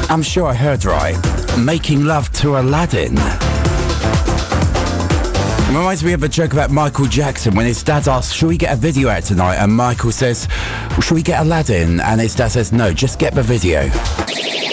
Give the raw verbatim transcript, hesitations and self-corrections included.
I'm sure I heard right. Making love to Aladdin. It reminds me of a joke about Michael Jackson when his dad asks, should we get a video out tonight? And Michael says, well, should we get Aladdin? And his dad says, no, just get the video.